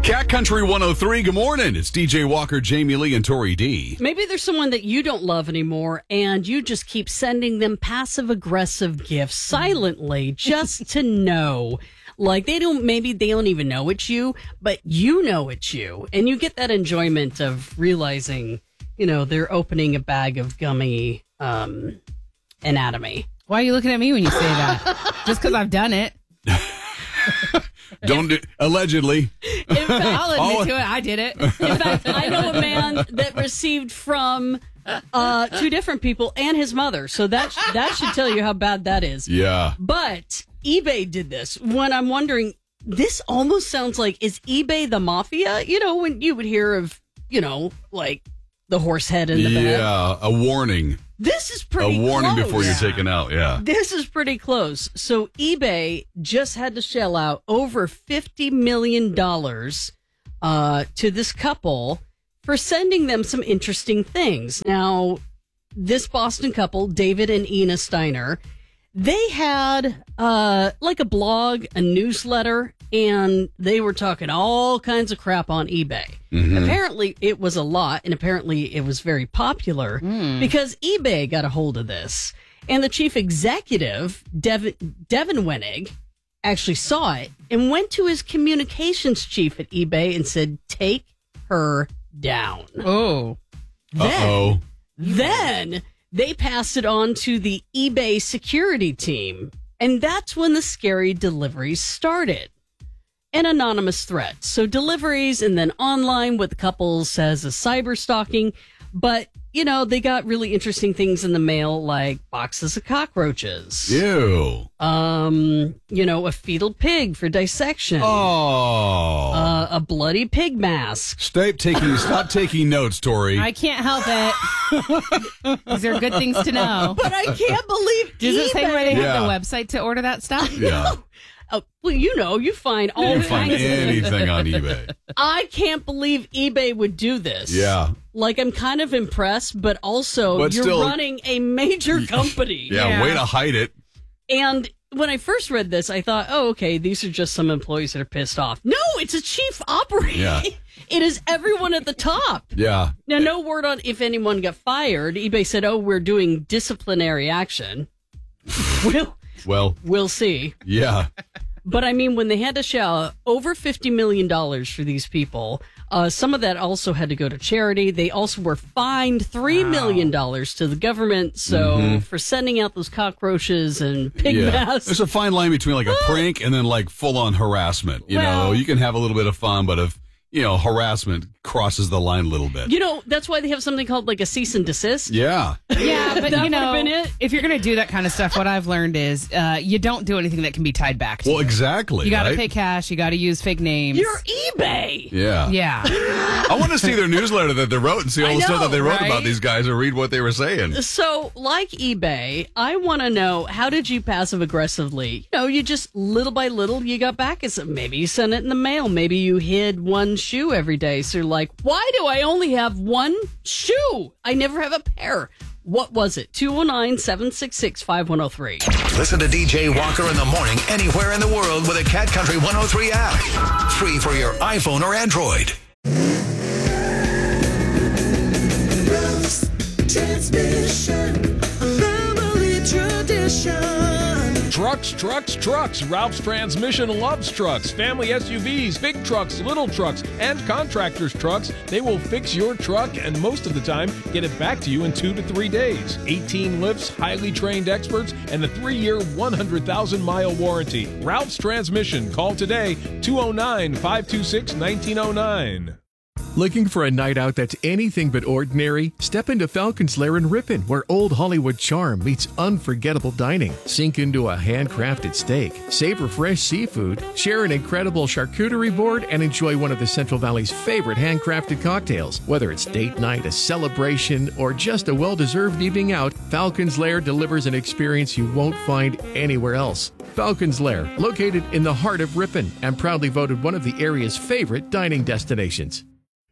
Cat Country 103, good morning. It's DJ Walker, Jamie Lee, and Tori D. Maybe there's someone that you don't love anymore, and you just keep sending them passive-aggressive gifts silently just to know. Like, maybe they don't even know it's you, but you know it's you. And you get that enjoyment of realizing, they're opening a bag of gummy anatomy. Why are you looking at me when you say that? Just because I've done it. Don't do allegedly. In fact, I'll admit to it. I did it. In fact, I know a man that received from two different people and his mother. So that should tell you how bad that is. Yeah. But eBay did this. When I'm wondering, this almost sounds like, is eBay the mafia? When you would hear of, like the horse head in the bag. Yeah, a warning. This is pretty close. A warning before you're taken out, yeah. This is pretty close. So eBay just had to shell out over $50 million to this couple for sending them some interesting things. Now, this Boston couple, David and Ina Steiner, they had like a blog, a newsletter, and they were talking all kinds of crap on eBay. Mm-hmm. Apparently, it was a lot, and apparently it was very popular because eBay got a hold of this. And the chief executive, Devin Wenig, actually saw it and went to his communications chief at eBay and said, take her down. Oh. Then they passed it on to the eBay security team. And that's when the scary deliveries started. An anonymous threat. So deliveries and then online what the couple says is cyber stalking. But, they got really interesting things in the mail like boxes of cockroaches. Ew. A fetal pig for dissection. Oh. A bloody pig mask. Stop taking notes, Tori. I can't help it. These are good things to know. But I can't believe Does it say where they Yeah. have the website to order that stuff? Yeah. Well, you find all You kinds find of things. anything on eBay. I can't believe eBay would do this. Yeah. Like, I'm kind of impressed, but also But you're still- running a major company. Yeah, way to hide it. And when I first read this, I thought, oh, okay, these are just some employees that are pissed off. No, it's a chief operator. Yeah. It is everyone at the top. Yeah. Now, no word on if anyone got fired. eBay said, oh, we're doing disciplinary action. We'll see. Yeah. But I mean, when they had to shell over $50 million for these people, some of that also had to go to charity. They also were fined $3 million to the government. So for sending out those cockroaches and pig masks. There's a fine line between like a prank and then like full on harassment. Well- You can have a little bit of fun, but if harassment crosses the line a little bit. That's why they have something called like a cease and desist. Yeah. Yeah, but That would've been it. if you're going to do that kind of stuff, what I've learned is you don't do anything that can be tied back to Well, you. exactly. You got to right? pay cash. You got to use fake names. You're eBay. Yeah. Yeah. I want to see their newsletter that they wrote and see all I the stuff know, that they wrote right? about these guys and read what they were saying. So, like eBay, I want to know, how did you passive aggressively? You just little by little, you got back. Maybe you sent it in the mail. Maybe you hid one shoe every day. So you're like, why do I only have one shoe? I never have a pair. What was it? 209-766-5103. Listen to DJ Walker in the morning anywhere in the world with a Cat Country 103 app. Free for your iPhone or Android. Transmission, family tradition. Trucks. Ralph's Transmission loves trucks. Family SUVs, big trucks, little trucks, and contractors' trucks. They will fix your truck and most of the time get it back to you in 2 to 3 days. 18 lifts, highly trained experts, and a 3-year, 100,000-mile warranty. Ralph's Transmission. Call today, 209-526-1909. Looking for a night out that's anything but ordinary? Step into Falcon's Lair in Ripon, where old Hollywood charm meets unforgettable dining. Sink into a handcrafted steak, savor fresh seafood, share an incredible charcuterie board, and enjoy one of the Central Valley's favorite handcrafted cocktails. Whether it's date night, a celebration, or just a well-deserved evening out, Falcon's Lair delivers an experience you won't find anywhere else. Falcon's Lair, located in the heart of Ripon, and proudly voted one of the area's favorite dining destinations.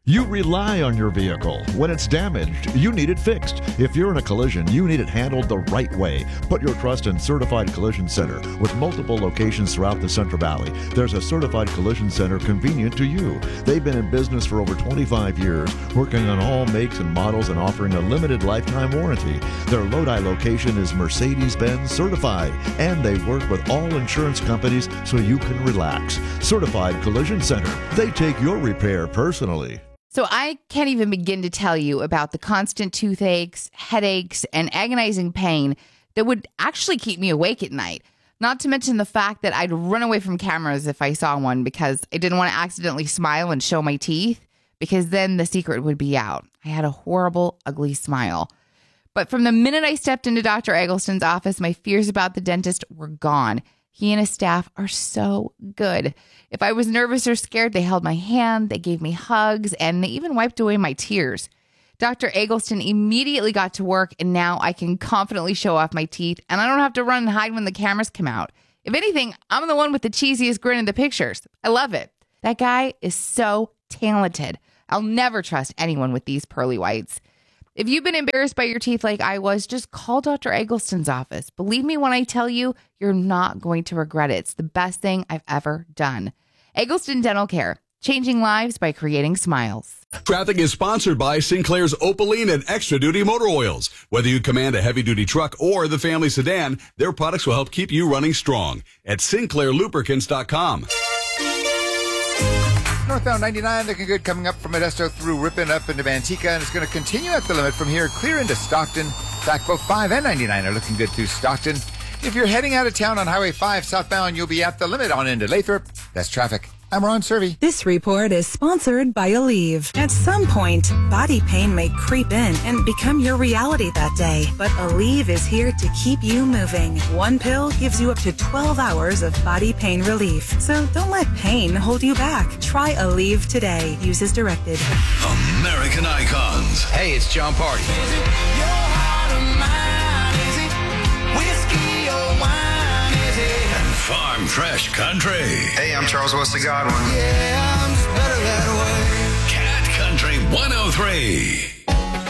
You rely on your vehicle. When it's damaged, you need it fixed. If you're in a collision, you need it handled the right way. Put your trust in Certified Collision Center. With multiple locations throughout the Central Valley, there's a Certified Collision Center convenient to you. They've been in business for over 25 years, working on all makes and models and offering a limited lifetime warranty. Their Lodi location is Mercedes-Benz certified, and they work with all insurance companies so you can relax. Certified Collision Center. They take your repair personally. So I can't even begin to tell you about the constant toothaches, headaches, and agonizing pain that would actually keep me awake at night. Not to mention the fact that I'd run away from cameras if I saw one because I didn't want to accidentally smile and show my teeth, because then the secret would be out. I had a horrible, ugly smile. But from the minute I stepped into Dr. Eggleston's office, my fears about the dentist were gone. He and his staff are so good. If I was nervous or scared, they held my hand, they gave me hugs, and they even wiped away my tears. Dr. Eggleston immediately got to work, and now I can confidently show off my teeth, and I don't have to run and hide when the cameras come out. If anything, I'm the one with the cheesiest grin in the pictures. I love it. That guy is so talented. I'll never trust anyone with these pearly whites. If you've been embarrassed by your teeth like I was, just call Dr. Eggleston's office. Believe me when I tell you, you're not going to regret it. It's the best thing I've ever done. Eggleston Dental Care, changing lives by creating smiles. Traffic is sponsored by Sinclair's Opaline and Extra Duty Motor Oils. Whether you command a heavy-duty truck or the family sedan, their products will help keep you running strong. At SinclairLubricants.com. Northbound 99 looking good coming up from Modesto through Ripon up into Manteca, and it's going to continue at the limit from here clear into Stockton. In fact, both 5 and 99 are looking good through Stockton. If you're heading out of town on Highway 5 southbound, you'll be at the limit on into Lathrop. That's traffic. I'm Ron Servey. This report is sponsored by Aleve. At some point, body pain may creep in and become your reality that day. But Aleve is here to keep you moving. One pill gives you up to 12 hours of body pain relief. So don't let pain hold you back. Try Aleve today. Use as directed. American Icons. Hey, it's John Party. Farm Fresh Country. Hey, I'm Charles Wesley Godwin. Yeah, I'm just better that way. Cat Country 103.